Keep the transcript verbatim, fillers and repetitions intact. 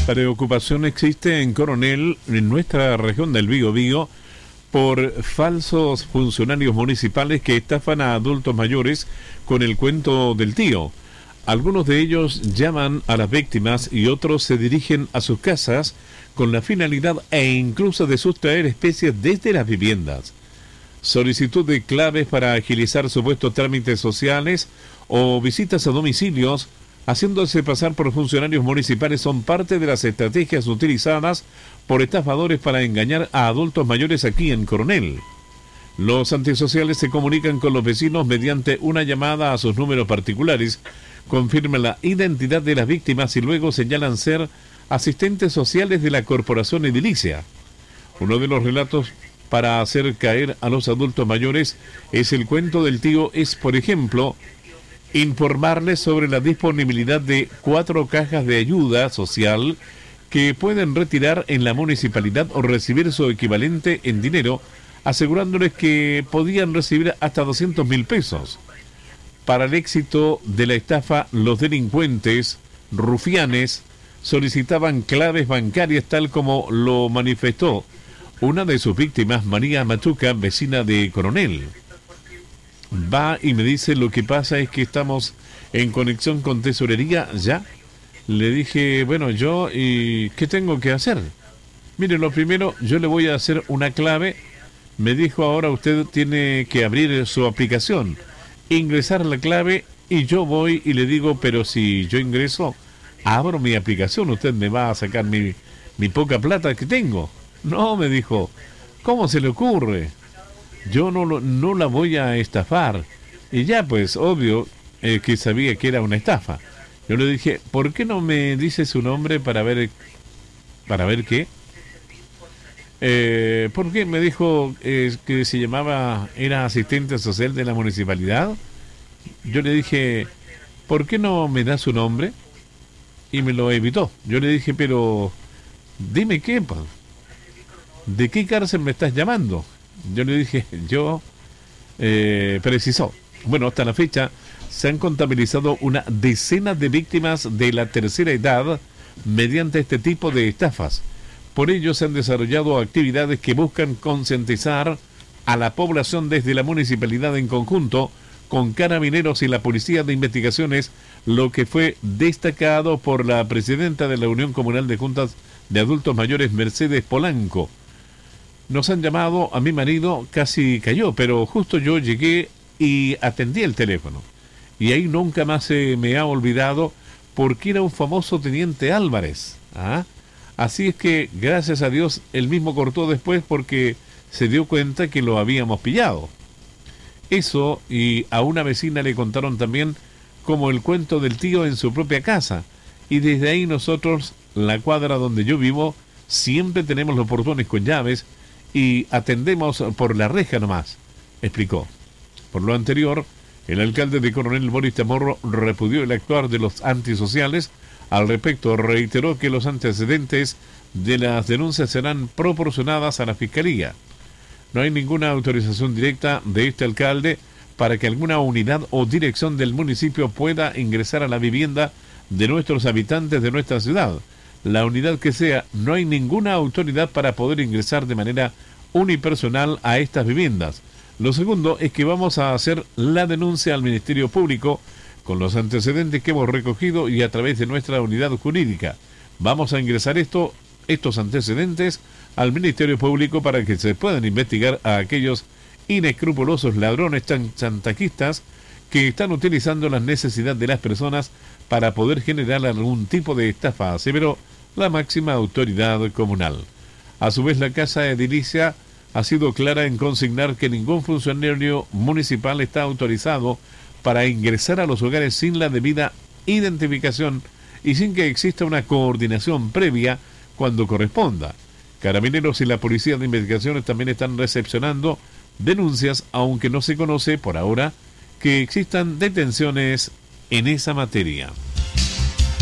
Preocupación existe en Coronel, en nuestra región del Biobío, por falsos funcionarios municipales que estafan a adultos mayores con el cuento del tío. Algunos de ellos llaman a las víctimas y otros se dirigen a sus casas con la finalidad e incluso de sustraer especies desde las viviendas. Solicitud de claves para agilizar supuestos trámites sociales o visitas a domicilios, haciéndose pasar por funcionarios municipales, son parte de las estrategias utilizadas por estafadores para engañar a adultos mayores aquí en Coronel. Los antisociales se comunican con los vecinos mediante una llamada a sus números particulares, confirman la identidad de las víctimas y luego señalan ser asistentes sociales de la Corporación Edilicia. Uno de los relatos para hacer caer a los adultos mayores es el cuento del tío, es, por ejemplo, informarles sobre la disponibilidad de cuatro cajas de ayuda social que pueden retirar en la municipalidad o recibir su equivalente en dinero, asegurándoles que podían recibir hasta doscientos mil pesos. Para el éxito de la estafa, los delincuentes rufianes solicitaban claves bancarias, tal como lo manifestó una de sus víctimas, María Machuca, vecina de Coronel. Va y me dice: lo que pasa es que estamos en conexión con tesorería ya. Le dije, bueno, yo, ¿y qué tengo que hacer? Mire, lo primero, yo le voy a hacer una clave. Me dijo, ahora usted tiene que abrir su aplicación, ingresar la clave, y yo voy y le digo, pero si yo ingreso, abro mi aplicación, usted me va a sacar mi, mi poca plata que tengo. No, me dijo, ¿cómo se le ocurre? Yo no, lo, no la voy a estafar. Y ya, pues, obvio eh, que sabía que era una estafa. Yo le dije, ¿por qué no me dice su nombre para ver, para ver qué? Eh, ¿Por qué? Me dijo eh, que se llamaba, era asistente social de la municipalidad. Yo le dije, ¿por qué no me da su nombre? Y me lo evitó. Yo le dije, pero dime qué, pues, ¿de qué cárcel me estás llamando? Yo le dije, yo eh, precisó. Bueno, hasta la fecha se han contabilizado una decena de víctimas de la tercera edad mediante este tipo de estafas. Por ello se han desarrollado actividades que buscan concientizar a la población desde la municipalidad en conjunto con Carabineros y la Policía de Investigaciones, lo que fue destacado por la presidenta de la Unión Comunal de Juntas de Adultos Mayores, Mercedes Polanco. Nos han llamado, a mi marido casi cayó, pero justo yo llegué y atendí el teléfono. Y ahí nunca más se me ha olvidado, porque era un famoso teniente Álvarez. ¿Ah? Así es que, gracias a Dios, él mismo cortó después porque se dio cuenta que lo habíamos pillado. Eso, y a una vecina le contaron también como el cuento del tío en su propia casa. Y desde ahí nosotros, la cuadra donde yo vivo, siempre tenemos los portones con llaves y atendemos por la reja nomás, explicó. Por lo anterior, el alcalde de Coronel, Boris Chamorro, repudió el actuar de los antisociales. Al respecto, reiteró que los antecedentes de las denuncias serán proporcionadas a la Fiscalía. No hay ninguna autorización directa de este alcalde para que alguna unidad o dirección del municipio pueda ingresar a la vivienda de nuestros habitantes de nuestra ciudad. La unidad que sea, no hay ninguna autoridad para poder ingresar de manera unipersonal a estas viviendas. Lo segundo es que vamos a hacer la denuncia al Ministerio Público con los antecedentes que hemos recogido y a través de nuestra unidad jurídica. Vamos a ingresar esto, estos antecedentes al Ministerio Público para que se puedan investigar a aquellos inescrupulosos ladrones chantajistas que están utilizando la necesidad de las personas para poder generar algún tipo de estafa, aseveró la máxima autoridad comunal. A su vez, la Casa Edilicia ha sido clara en consignar que ningún funcionario municipal está autorizado para ingresar a los hogares sin la debida identificación y sin que exista una coordinación previa cuando corresponda. Carabineros y la Policía de Investigaciones también están recepcionando denuncias, aunque no se conoce por ahora que existan detenciones en esa materia.